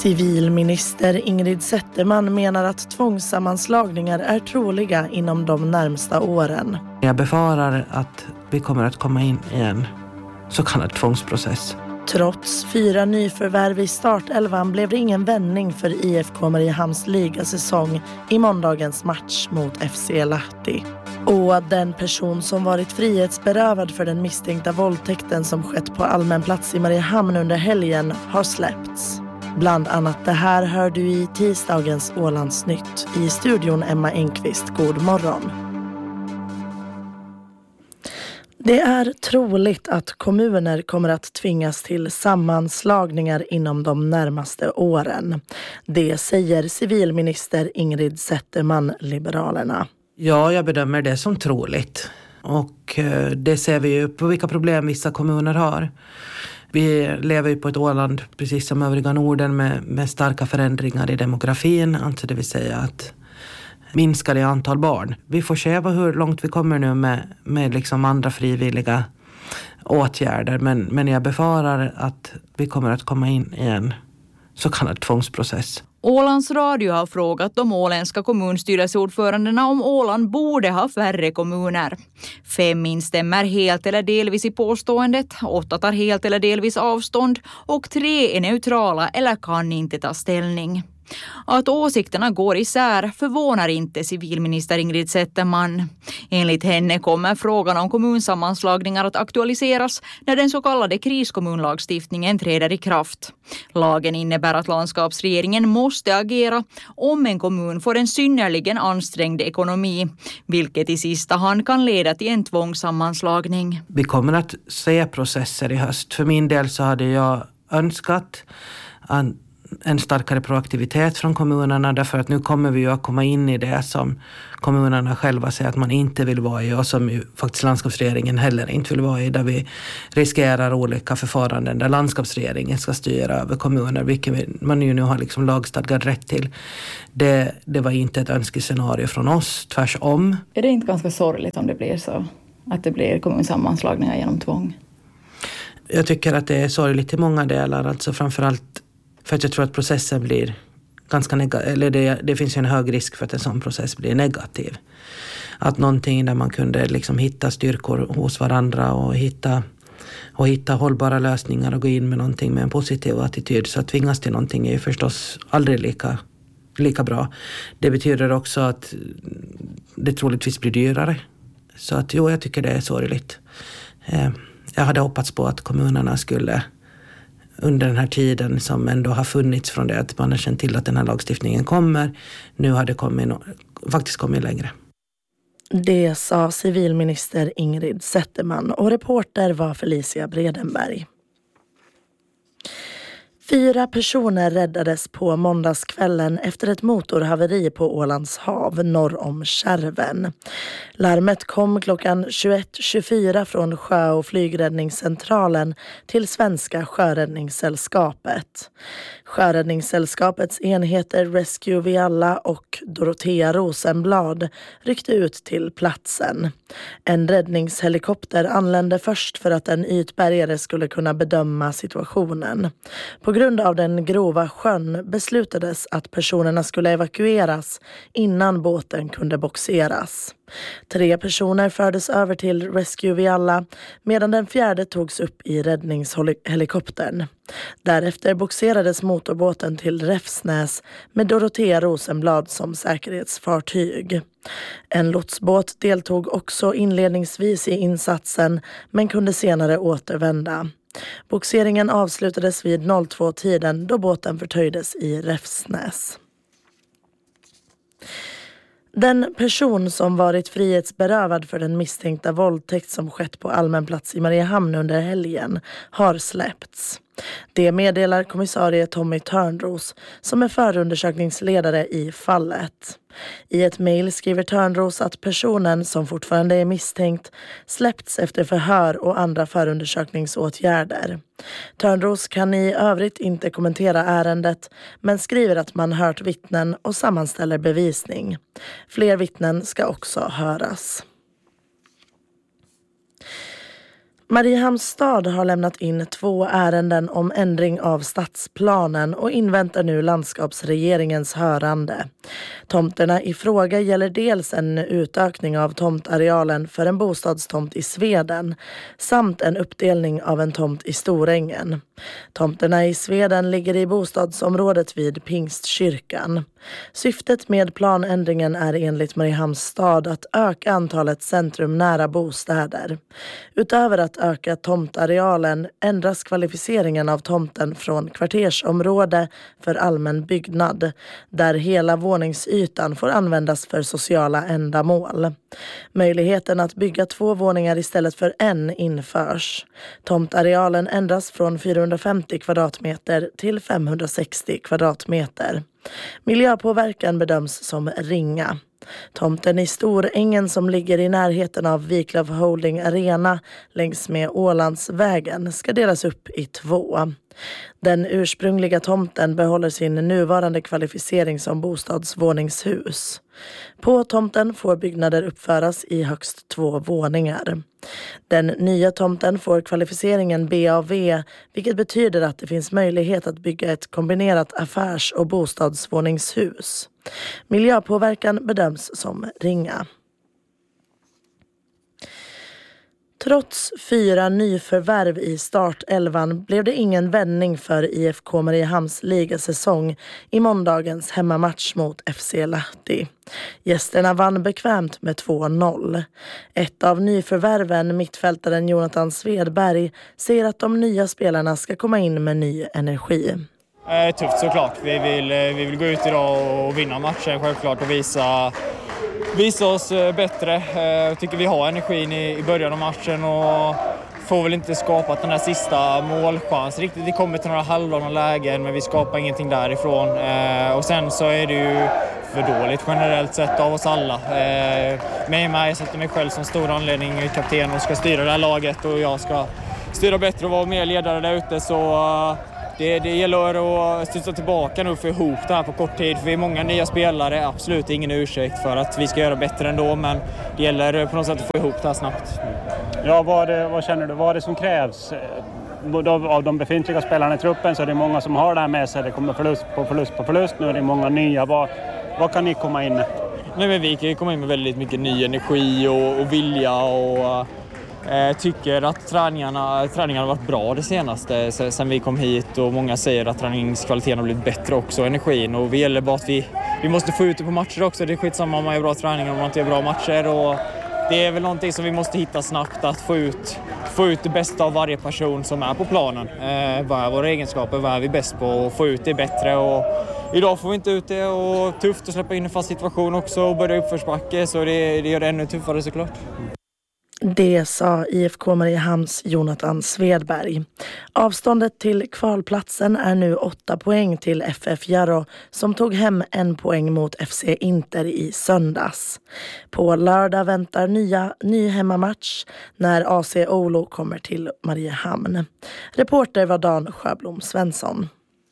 Civilminister Ingrid Zetterman menar att tvångssammanslagningar är troliga inom de närmsta åren. Jag befarar att vi kommer att komma in i en så kallad tvångsprocess. Trots 4 nyförvärv i startelvan blev det ingen vändning för IFK Mariehamns ligasäsong i måndagens match mot FC Lahti. Och den person som varit frihetsberövad för den misstänkta våldtäkten som skett på allmän plats i Mariehamn under helgen har släppts. Bland annat det här hör du i tisdagens Ålandsnytt. I studion Emma Enqvist, god morgon. Det är troligt att kommuner kommer att tvingas till sammanslagningar inom de närmaste åren. Det säger civilminister Ingrid Zetterman, Liberalerna. Ja, jag bedömer det som troligt. Och det ser vi ju på vilka problem vissa kommuner har. Vi lever ju på ett Åland, precis som övriga Norden, med starka förändringar i demografin. Alltså det vill säga att minskar i antal barn. Vi får se hur långt vi kommer nu med liksom andra frivilliga åtgärder. Men jag befarar att vi kommer att komma in i en så kallad tvångsprocess. Ålands Radio har frågat de åländska kommunstyrelseordförandena om Åland borde ha färre kommuner. 5 instämmer helt eller delvis i påståendet, 8 tar helt eller delvis avstånd och 3 är neutrala eller kan inte ta ställning. Att åsikterna går isär förvånar inte civilminister Ingrid Zetterman. Enligt henne kommer frågan om kommunsammanslagningar att aktualiseras när den så kallade kriskommunlagstiftningen träder i kraft. Lagen innebär att landskapsregeringen måste agera om en kommun får en synnerligen ansträngd ekonomi, vilket i sista hand kan leda till en tvångssammanslagning. Vi kommer att se processer i höst. För min del så hade jag önskat en starkare proaktivitet från kommunerna, därför att nu kommer vi ju att komma in i det som kommunerna själva säger att man inte vill vara i och som ju faktiskt landskapsregeringen heller inte vill vara i, där vi riskerar olika förfaranden där landskapsregeringen ska styra över kommuner, vilket man ju nu har liksom lagstadgad rätt till. Det var inte ett önskescenario från oss, tvärsom. Är det inte ganska sorgligt om det blir så att det blir kommunsammanslagningar genom tvång? Jag tycker att det är sorgligt i många delar, alltså framförallt för att jag tror att processen blir ganska negativ, eller det finns ju en hög risk för att en sån process blir negativ. Att någonting där man kunde liksom hitta styrkor hos varandra och hitta hållbara lösningar och gå in med någonting med en positiv attityd, så att tvingas till någonting är ju förstås aldrig lika bra. Det betyder också att det troligtvis blir dyrare. Så att jag tycker det är sorgligt. Jag hade hoppats på att kommunerna skulle under den här tiden som ändå har funnits från det att man har känt till att den här lagstiftningen kommer, nu har det faktiskt kommit längre. Det sa civilminister Ingrid Zetterman och reporter var Felicia Bredenberg. 4 personer räddades på måndagskvällen efter ett motorhaveri på Ålands hav norr om Kärven. Larmet kom klockan 21.24 från sjö- och flygräddningscentralen till Svenska sjöräddningssällskapet. Sjöräddningssällskapets enheter Rescue Vialla och Dorotea Rosenblad ryckte ut till platsen. En räddningshelikopter anlände först för att en ytbärgare skulle kunna bedöma situationen. På grund av den grova sjön beslutades att personerna skulle evakueras innan båten kunde boxeras. 3 personer fördes över till Rescue Vialla medan den 4:e togs upp i räddningshelikoptern. Därefter boxerades motorbåten till Räfsnäs med Dorotea Rosenblad som säkerhetsfartyg. En lotsbåt deltog också inledningsvis i insatsen men kunde senare återvända. Boxeringen avslutades vid 02-tiden då båten förtöjdes i Räfsnäs. Den person som varit frihetsberövad för den misstänkta våldtäkt som skett på allmän plats i Mariehamn under helgen har släppts. Det meddelar kommissarie Tommy Törnros som är förundersökningsledare i fallet. I ett mejl skriver Törnros att personen som fortfarande är misstänkt släppts efter förhör och andra förundersökningsåtgärder. Törnros kan i övrigt inte kommentera ärendet men skriver att man hört vittnen och sammanställer bevisning. Fler vittnen ska också höras. Mariehamns stad har lämnat in 2 ärenden om ändring av stadsplanen och inväntar nu landskapsregeringens hörande. Tomterna i fråga gäller dels en utökning av tomtarealen för en bostadstomt i Sveden samt en uppdelning av en tomt i Storängen. Tomterna i Sveden ligger i bostadsområdet vid Pingstkyrkan. Syftet med planändringen är enligt Mariehamns stad att öka antalet centrumnära bostäder. Utöver att öka tomtarealen ändras kvalificeringen av tomten från kvartersområde för allmän byggnad, där hela våningsytan får användas för sociala ändamål. Möjligheten att bygga 2 våningar istället för en införs. Tomtarealen ändras från 450 kvadratmeter till 560 kvadratmeter. Miljöpåverkan bedöms som ringa. Tomten i Storängen som ligger i närheten av Wiklöf Holding Arena längs med Ålandsvägen ska delas upp i 2. Den ursprungliga tomten behåller sin nuvarande kvalificering som bostadsvåningshus. På tomten får byggnader uppföras i högst 2 våningar. Den nya tomten får kvalificeringen BAV, vilket betyder att det finns möjlighet att bygga ett kombinerat affärs- och bostadsvåningshus. Miljöpåverkan bedöms som ringa. Trots 4 nyförvärv i startelvan blev det ingen vändning för IFK Mariehamns ligasäsong i måndagens hemmamatch mot FC Lahti. Gästerna vann bekvämt med 2-0. Ett av nyförvärven, mittfältaren Jonathan Svedberg, säger att de nya spelarna ska komma in med ny energi. Tufft såklart. Vi vill gå ut idag och vinna matchen självklart och visa oss bättre. Jag tycker vi har energin i början av matchen och får väl inte skapat den här sista målchans riktigt. Det kommer till några halvlånga lägen men vi skapar ingenting därifrån. Och sen så är det ju för dåligt generellt sett av oss alla. Jag sätter mig själv som stor anledning kapten och ska styra det här laget och jag ska styra bättre och vara mer ledare där ute så... Det gäller att studsa tillbaka nu och få ihop det här på kort tid. För vi är många nya spelare, absolut ingen ursäkt för att vi ska göra bättre ändå. Men det gäller på något sätt att få ihop det här snabbt. Ja, vad känner du? Vad är det som krävs? Av de befintliga spelarna i truppen så är det många som har det här med sig. Det kommer förlust. Nu är det många nya. Vad kan ni komma in med? Nej, men vi kan komma in med väldigt mycket ny energi och vilja och... tycker att träningarna har varit bra det senaste sen vi kom hit och många säger att träningskvaliteten har blivit bättre också, energin och det gäller bara att vi måste få ut det på matcher också. Det är skitsamma om man gör bra träningar om man inte gör bra matcher och det är väl någonting som vi måste hitta snabbt att få ut det bästa av varje person som är på planen. Vad är våra egenskaper, vad är vi bäst på och få ut det bättre och idag får vi inte ut det och tufft att släppa in en fast situation också och börja uppförsbacke så det gör det ännu tuffare såklart. Det sa IFK Mariehamns Jonathan Svedberg. Avståndet till kvalplatsen är nu 8 poäng till FF Jarro som tog hem 1 poäng mot FC Inter i söndags. På lördag väntar ny hemmamatch när AC Oulu kommer till Mariehamn. Reporter var Dan Sjöblom Svensson.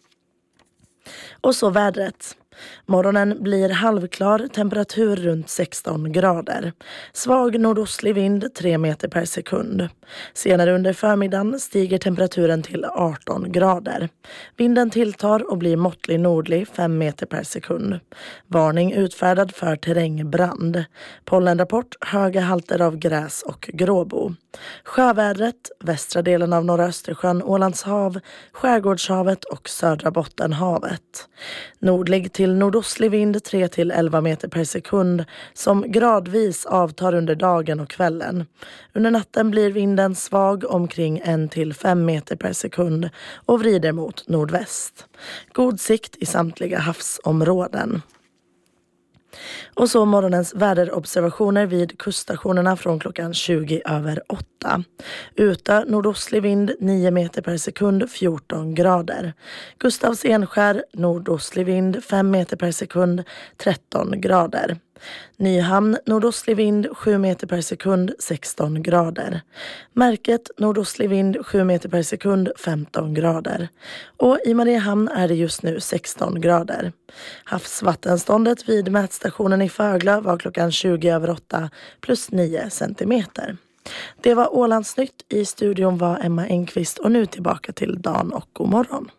Och så vädret. Morgonen blir halvklar, temperatur runt 16 grader. Svag nordostlig vind 3 meter per sekund. Senare under förmiddagen stiger temperaturen till 18 grader. Vinden tilltar och blir måttlig nordlig 5 meter per sekund. Varning utfärdad för terrängbrand. Pollenrapport höga halter av gräs och gråbo. Sjövädret, västra delen av norra Östersjön, Ålands hav, Skärgårdshavet och södra Bottenhavet. Nordlig till nordostlig vind 3-11 meter per sekund som gradvis avtar under dagen och kvällen. Under natten blir vinden svag omkring 1-5 meter per sekund och vrider mot nordväst. God sikt i samtliga havsområden. Och så morgonens väderobservationer vid kuststationerna från klockan 20:08. Ute nordostlig vind 9 meter per sekund 14 grader. Gustavs Enskär nordostlig vind 5 meter per sekund 13 grader. Nyhamn nordostlig vind 7 meter per sekund 16 grader. Märket nordostlig vind 7 meter per sekund 15 grader. Och i Mariehamn är det just nu 16 grader. Havsvattenståndet vid mätstationen i Föglö var klockan 20:08 plus 9 centimeter. Det var Ålandsnytt. I studion var Emma Engqvist och nu tillbaka till Dan och god morgon.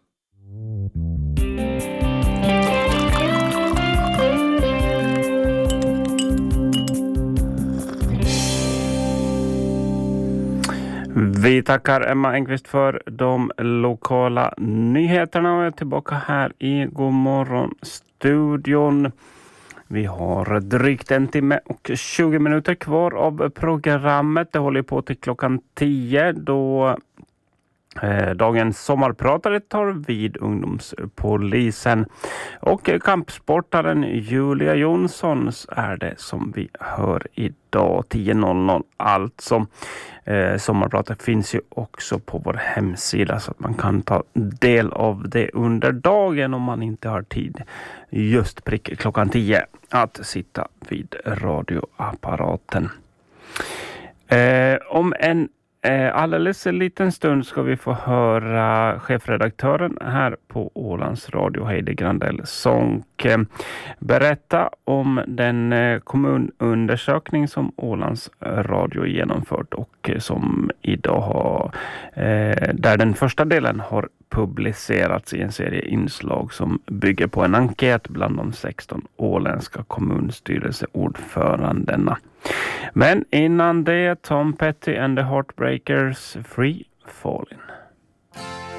Vi tackar Emma Engqvist för de lokala nyheterna och jag är tillbaka här i Godmorgon-studion. Vi har drygt 1 timme och 20 minuter kvar av programmet. Det håller på till klockan 10 då dagens sommarpratare tar vid ungdomspolisen. Och kampsportaren Julia Jonssons är det som vi hör idag 10.00 alltså. Sommarpratet finns ju också på vår hemsida så att man kan ta del av det under dagen om man inte har tid just prick klockan 10 att sitta vid radioapparaten. Om en alldeles en liten stund ska vi få höra chefredaktören här på Ålands Radio, Heidi Grandell Sonck, berätta om den kommunundersökning som Ålands Radio genomfört och som idag har, där den första delen har publicerats i en serie inslag som bygger på en enkät bland de 16 åländska kommunstyrelseordförandena. Men innan det, Tom Petty and the Heartbreakers, Free Fallin'.